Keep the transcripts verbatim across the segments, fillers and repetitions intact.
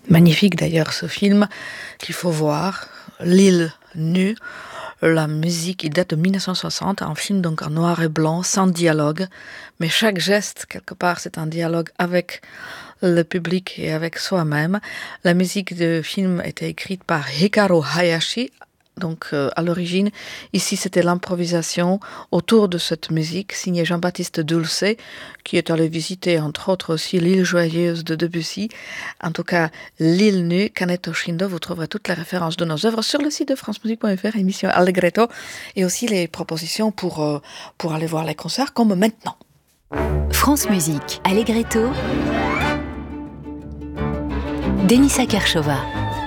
Magnifique d'ailleurs ce film qu'il faut voir, L'île nue. La musique, il date de mille neuf cent soixante, un film donc en noir et blanc, sans dialogue, mais chaque geste, quelque part, c'est un dialogue avec le public et avec soi-même. La musique du film était écrite par Hikaru Hayashi, donc euh, à l'origine, ici c'était l'improvisation autour de cette musique, signée Jean-Baptiste Dulce, qui est allé visiter entre autres aussi l'île joyeuse de Debussy, en tout cas l'île nue, Kaneto Shindo. Vous trouverez toutes les références de nos œuvres sur le site de france musique point f r, émission Allegretto, et aussi les propositions pour, euh, pour aller voir les concerts comme maintenant. France Musique, Allegretto, Denisa Kershova.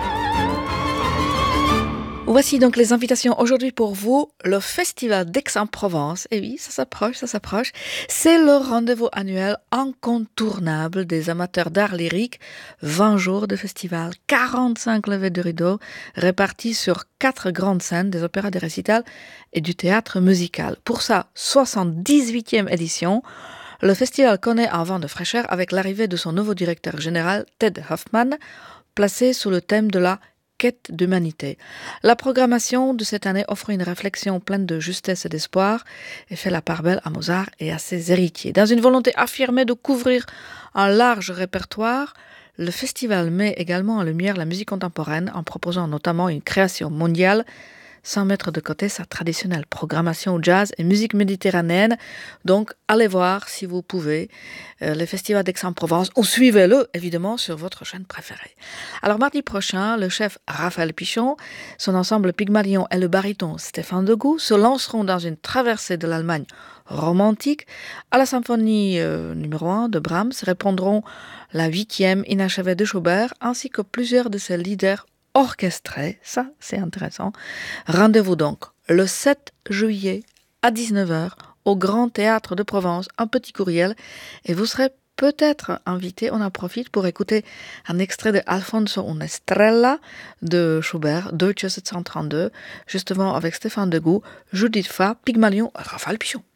Voici donc les invitations aujourd'hui pour vous. Le Festival d'Aix-en-Provence, et oui, ça s'approche, ça s'approche. C'est le rendez-vous annuel incontournable des amateurs d'art lyrique. vingt jours de festival, quarante-cinq levées de rideau, répartis sur quatre grandes scènes, des opéras, des récitals et du théâtre musical. Pour sa soixante-dix-huitième édition, le festival connaît un vent de fraîcheur avec l'arrivée de son nouveau directeur général, Ted Hoffman, placé sous le thème de la quête d'humanité. La programmation de cette année offre une réflexion pleine de justesse et d'espoir et fait la part belle à Mozart et à ses héritiers. Dans une volonté affirmée de couvrir un large répertoire, le festival met également en lumière la musique contemporaine en proposant notamment une création mondiale sans mettre de côté sa traditionnelle programmation jazz et musique méditerranéenne. Donc, allez voir si vous pouvez euh, le Festival d'Aix-en-Provence ou suivez-le évidemment sur votre chaîne préférée. Alors, mardi prochain, le chef Raphaël Pichon, son ensemble Pygmalion et le baryton Stéphane Degout se lanceront dans une traversée de l'Allemagne romantique. À la symphonie euh, numéro un de Brahms répondront la huitième inachevée de Schubert ainsi que plusieurs de ses leaders orchestré, ça c'est intéressant. Rendez-vous donc le sept juillet à dix-neuf heures au Grand Théâtre de Provence, un petit courriel, et vous serez peut-être invité. On en profite pour écouter un extrait de Alfonso una Estrella de Schubert, Deutsche sept cent trente-deux, justement avec Stéphane Degout, Judith Fa, Pygmalion, Raphaël Pichon.